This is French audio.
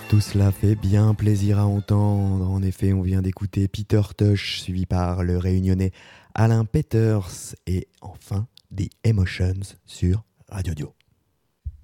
Tout cela fait bien plaisir à entendre. En effet, on vient d'écouter Peter Tosh, suivi par le réunionnais Alain Peters, et enfin The Emotions sur Radio Dio.